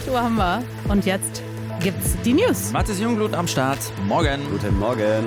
Uhr haben wir. Und jetzt gibt's die News. Mathis Jungblut am Start. Morgen. Guten Morgen.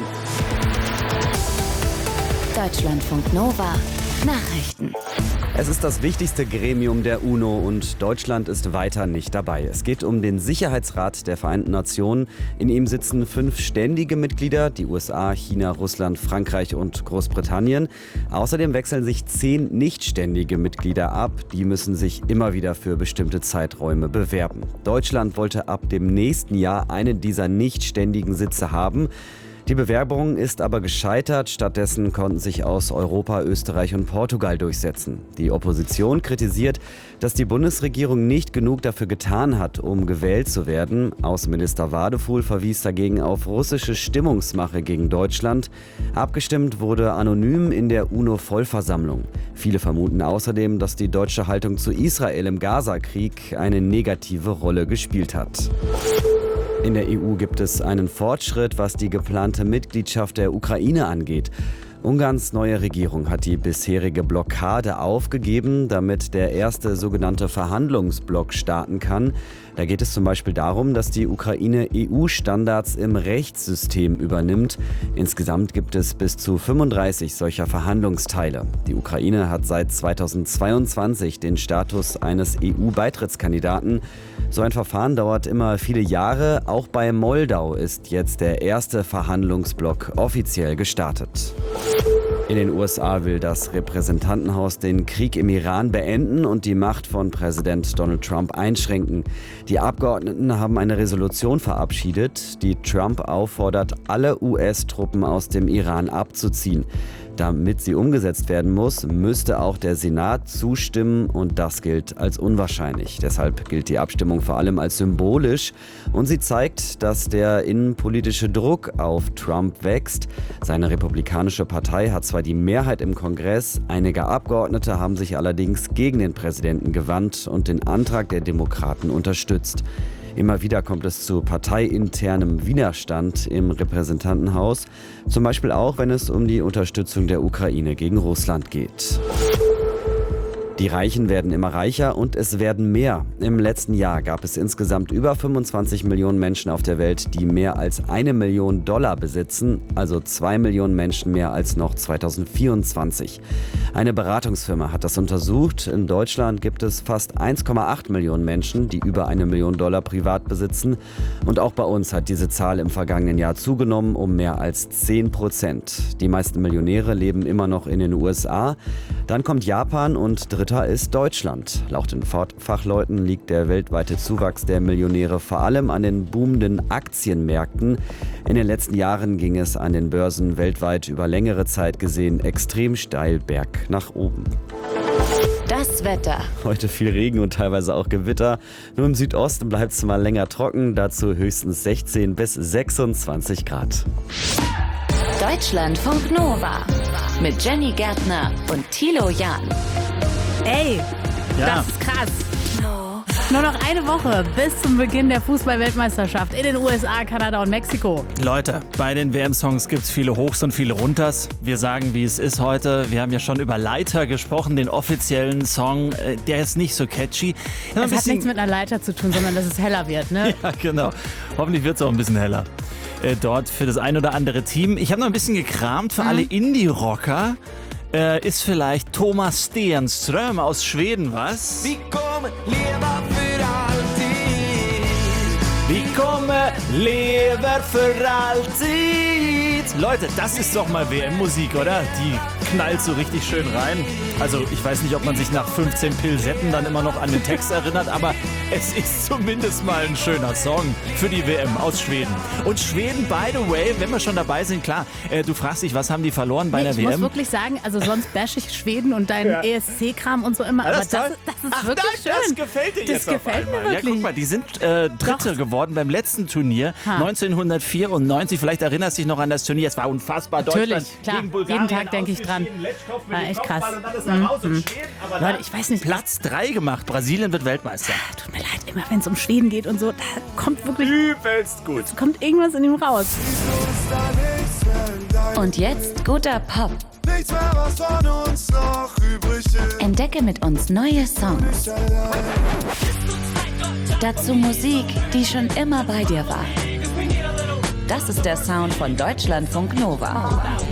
Deutschlandfunk Nova. Nachrichten. Es ist das wichtigste Gremium der UNO und Deutschland ist weiter nicht dabei. Es geht um den Sicherheitsrat der Vereinten Nationen. In ihm sitzen 5 ständige Mitglieder, die USA, China, Russland, Frankreich und Großbritannien. Außerdem wechseln sich 10 nichtständige Mitglieder ab. Die müssen sich immer wieder für bestimmte Zeiträume bewerben. Deutschland wollte ab dem nächsten Jahr einen dieser nichtständigen Sitze haben. Die Bewerbung ist aber gescheitert. Stattdessen konnten sich aus Europa, Österreich und Portugal durchsetzen. Die Opposition kritisiert, dass die Bundesregierung nicht genug dafür getan hat, um gewählt zu werden. Außenminister Wadefuhl verwies dagegen auf russische Stimmungsmache gegen Deutschland. Abgestimmt wurde anonym in der UNO-Vollversammlung. Viele vermuten außerdem, dass die deutsche Haltung zu Israel im Gaza-Krieg eine negative Rolle gespielt hat. In der EU gibt es einen Fortschritt, was die geplante Mitgliedschaft der Ukraine angeht. Ungarns neue Regierung hat die bisherige Blockade aufgegeben, damit der erste sogenannte Verhandlungsblock starten kann. Da geht es zum Beispiel darum, dass die Ukraine EU-Standards im Rechtssystem übernimmt. Insgesamt gibt es bis zu 35 solcher Verhandlungsteile. Die Ukraine hat seit 2022 den Status eines EU-Beitrittskandidaten. So ein Verfahren dauert immer viele Jahre. Auch bei Moldau ist jetzt der erste Verhandlungsblock offiziell gestartet. In den USA will das Repräsentantenhaus den Krieg im Iran beenden und die Macht von Präsident Donald Trump einschränken. Die Abgeordneten haben eine Resolution verabschiedet, die Trump auffordert, alle US-Truppen aus dem Iran abzuziehen. Damit sie umgesetzt werden muss, müsste auch der Senat zustimmen und das gilt als unwahrscheinlich. Deshalb gilt die Abstimmung vor allem als symbolisch und sie zeigt, dass der innenpolitische Druck auf Trump wächst. Seine Republikanische Partei hat zwar die Mehrheit im Kongress, einige Abgeordnete haben sich allerdings gegen den Präsidenten gewandt und den Antrag der Demokraten unterstützt. Immer wieder kommt es zu parteiinternem Widerstand im Repräsentantenhaus, zum Beispiel auch, wenn es um die Unterstützung der Ukraine gegen Russland geht. Die Reichen werden immer reicher und es werden mehr. Im letzten Jahr gab es insgesamt über 25 Millionen Menschen auf der Welt, die mehr als $1 Million besitzen, also 2 Millionen Menschen mehr als noch 2024. Eine Beratungsfirma hat das untersucht. In Deutschland gibt es fast 1,8 Millionen Menschen, die über $1 Million privat besitzen. Und auch bei uns hat diese Zahl im vergangenen Jahr zugenommen um mehr als 10%. Die meisten Millionäre leben immer noch in den USA. Dann kommt Japan und dritter ist Deutschland. Laut den Fachleuten liegt der weltweite Zuwachs der Millionäre vor allem an den boomenden Aktienmärkten. In den letzten Jahren ging es an den Börsen weltweit über längere Zeit gesehen extrem steil berg nach oben. Das Wetter. Heute viel Regen und teilweise auch Gewitter. Nur im Südosten bleibt es mal länger trocken, dazu höchstens 16 bis 26 Grad. Deutschlandfunk Nova mit Jenny Gärtner und Thilo Jahn. Ey, Das ist krass. Nur noch eine Woche bis zum Beginn der Fußball-Weltmeisterschaft in den USA, Kanada und Mexiko. Leute, bei den WM-Songs gibt es viele Hochs und viele Runters. Wir sagen, wie es ist heute. Wir haben ja schon über Leiter gesprochen, den offiziellen Song. Der ist nicht so catchy. Das hat nichts mit einer Leiter zu tun, sondern dass es heller wird, ne? Ja, genau. Hoffentlich wird es auch ein bisschen heller. Dort für das ein oder andere Team. Ich habe noch ein bisschen gekramt für alle Indie-Rocker. Ist vielleicht Thomas Stenström aus Schweden, was? Vi kommer leva för alltid. Vi kommer lever für alltid. Leute, das ist doch mal WM-Musik, oder? Die knallt so richtig schön rein. Also ich weiß nicht, ob man sich nach 15 Pilsetten dann immer noch an den Text erinnert, aber es ist zumindest mal ein schöner Song für die WM aus Schweden. Und Schweden, by the way, wenn wir schon dabei sind, klar, du fragst dich, was haben die verloren bei der WM? Ich muss wirklich sagen, also sonst bash ich Schweden und deinen ESC-Kram und so immer, aber das ist wirklich schön. Das gefällt dir jetzt Das gefällt mir wirklich. Ja, guck mal, die sind Dritte geworden beim letzten Turnier, 1994. Vielleicht erinnerst du dich noch an das Turnier, es war unfassbar. Natürlich, Deutschland klar, gegen Bulgarien, jeden Tag denke ich dran. War echt krass. Leute, ich weiß nicht. Platz 3 gemacht, Brasilien wird Weltmeister. Tut mir leid, immer wenn es um Schweden geht und so, da kommt wirklich Übelst gut. kommt irgendwas in ihm raus. Und jetzt guter Pop. Nichts mehr, was von uns noch übrig ist. Entdecke mit uns neue Songs. Ist Dazu Musik, die schon immer bei dir war. Das ist der Sound von Deutschlandfunk Nova.